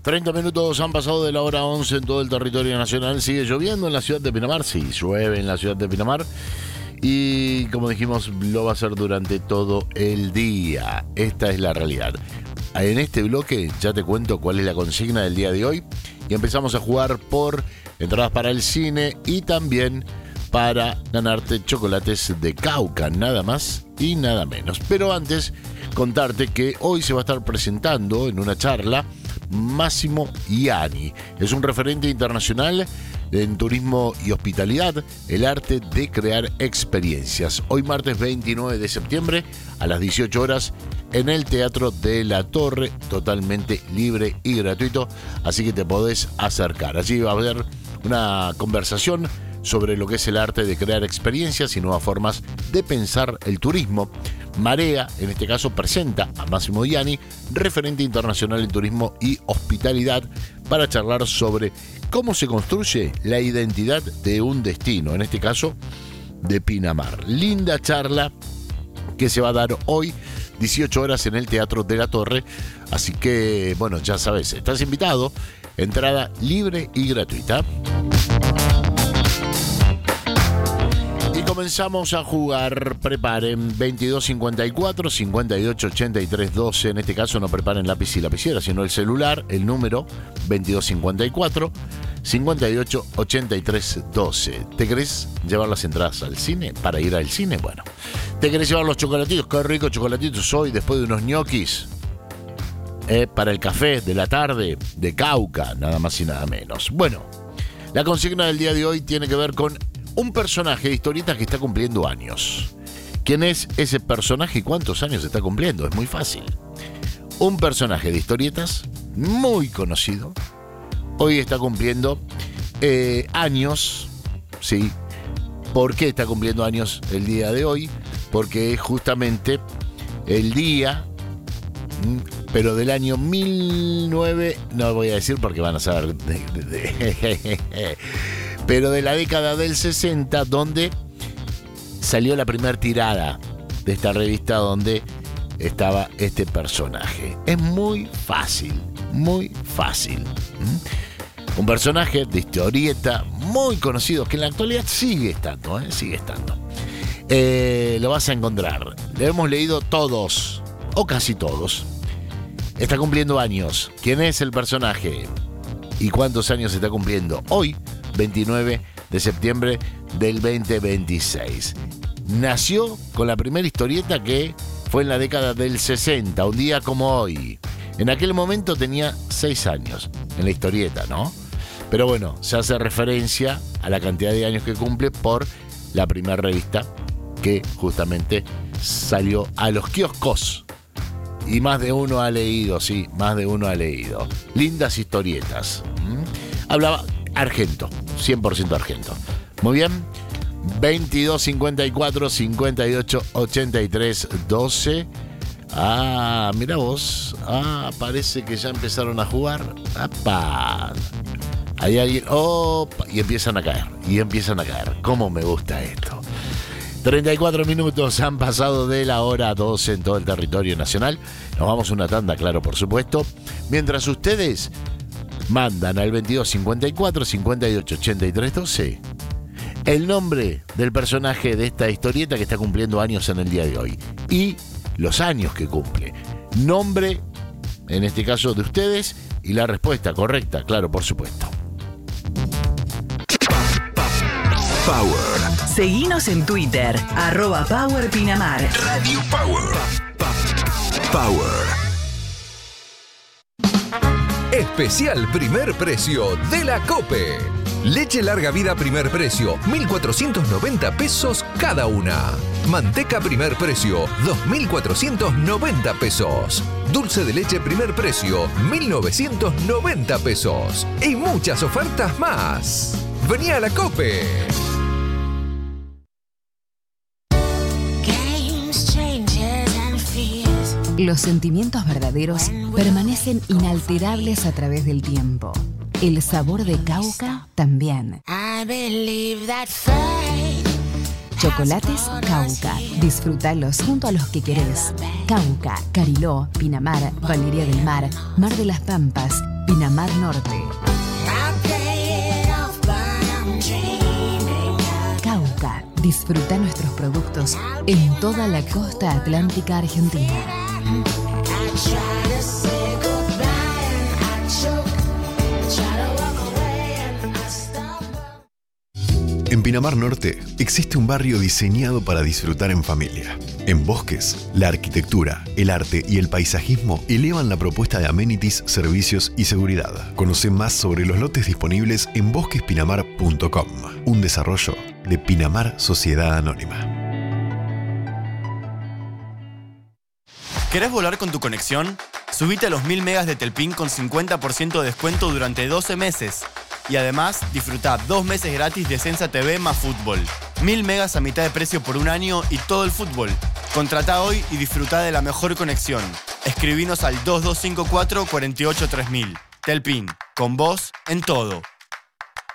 30 minutos han pasado de la hora 11 en todo el territorio nacional. Sigue lloviendo en la ciudad de Pinamar. Sí, llueve en la ciudad de Pinamar. Y como dijimos, lo va a hacer durante todo el día. Esta es la realidad. En este bloque ya te cuento cuál es la consigna del día de hoy. Y empezamos a jugar por entradas para el cine y también para ganarte chocolates de Cauca, nada más y nada menos. Pero antes, contarte que hoy se va a estar presentando en una charla Massimo Ianni. Es un referente internacional en turismo y hospitalidad, el arte de crear experiencias. Hoy martes 29 de septiembre a las 18 horas en el Teatro de la Torre, totalmente libre y gratuito, así que te podés acercar. Allí va a haber una conversación sobre lo que es el arte de crear experiencias y nuevas formas de pensar el turismo. Marea, en este caso, presenta a Massimo Ianni, referente internacional en turismo y hospitalidad, para charlar sobre cómo se construye la identidad de un destino, en este caso de Pinamar. Linda charla que se va a dar hoy, 18 horas en el Teatro de la Torre. Así que, bueno, ya sabes, estás invitado. Entrada libre y gratuita. Comenzamos a jugar. Preparen 2254 5883 12. En este caso no preparen lápiz y lapicera, sino el celular, el número 2254 5883 12. ¿Te querés llevar las entradas al cine? Para ir al cine, bueno. ¿Te querés llevar los chocolatitos? Qué rico chocolatitos hoy después de unos ñoquis. Para el café de la tarde de Cauca, nada más y nada menos. Bueno, la consigna del día de hoy tiene que ver con un personaje de historietas que está cumpliendo años. ¿Quién es ese personaje y cuántos años está cumpliendo? Es muy fácil. Un personaje de historietas muy conocido. Hoy está cumpliendo años. Sí. ¿Por qué está cumpliendo años el día de hoy? Porque es justamente el día, pero del año 19... No voy a decir porque van a saber... pero de la década del 60, donde salió la primera tirada de esta revista donde estaba este personaje. Es muy fácil, muy fácil. Un personaje de historieta muy conocido, que en la actualidad sigue estando, sigue estando. Lo vas a encontrar. Lo hemos leído todos, o casi todos. Está cumpliendo años. ¿Quién es el personaje? ¿Y cuántos años está cumpliendo? Hoy, 29 de septiembre del 2026. Nació con la primera historieta que fue en la década del 60, un día como hoy. En aquel momento tenía 6 años en la historieta, ¿no? Pero bueno, se hace referencia a la cantidad de años que cumple por la primera revista que justamente salió a los kioscos. Y más de uno ha leído, sí, más de uno ha leído. Lindas historietas. Hablaba Argento, 100% Argento. Muy bien. 2254 5883 12. Ah, mira vos. Ah, parece que ya empezaron a jugar. ¡Apa! Hay alguien. ¡Oh! Y empiezan a caer. Y empiezan a caer. ¿Cómo me gusta esto? 34 minutos han pasado de la hora 12 en todo el territorio nacional. Nos vamos a una tanda, claro, por supuesto. Mientras ustedes mandan al 2254 5883 12 el nombre del personaje de esta historieta que está cumpliendo años en el día de hoy y los años que cumple. Nombre, en este caso, de ustedes y la respuesta correcta, claro, por supuesto. Power. Seguinos en Twitter, @PowerPinamar. Radio Power. Power. Especial primer precio de la COPE. Leche larga vida primer precio, 1.490 pesos cada una. Manteca primer precio, 2.490 pesos. Dulce de leche primer precio, 1.990 pesos. Y muchas ofertas más. Vení a la COPE. Los sentimientos verdaderos permanecen inalterables a través del tiempo. El sabor de Cauca también. Chocolates Cauca. Disfrútalos junto a los que querés. Cauca, Cariló, Pinamar, Valeria del Mar, Mar de las Pampas Pinamar Norte. Cauca. Disfruta nuestros productos en toda la costa atlántica argentina. En Pinamar Norte existe un barrio diseñado para disfrutar en familia. En Bosques, la arquitectura, el arte y el paisajismo elevan la propuesta de amenities, servicios y seguridad. Conoce más sobre los lotes disponibles en bosquespinamar.com, un desarrollo de Pinamar Sociedad Anónima. ¿Querés volar con tu conexión? Subite a los 1000 megas de Telpin con 50% de descuento durante 12 meses. Y además, disfruta 2 meses gratis de Sensa TV más fútbol. 1000 megas a mitad de precio por un año y todo el fútbol. Contratá hoy y disfruta de la mejor conexión. Escribinos al 2254 48 3000. Telpin, con vos en todo.